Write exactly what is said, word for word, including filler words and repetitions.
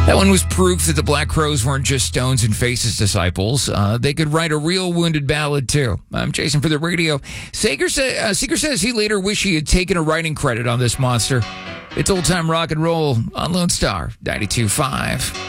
That one was proof that the Black Crowes weren't just Stones and Faces disciples. Uh, they could write a real wounded ballad, too. I'm Jason for the radio. Seeger, say, uh, Seeger says he later wished he had taken a writing credit on this monster. It's old-time rock and roll on Lone Star ninety-two point five.